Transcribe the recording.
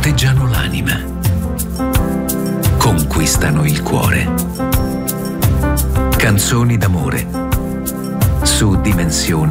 proteggiano l'anima, conquistano il cuore. Canzoni d'amore su Dimensione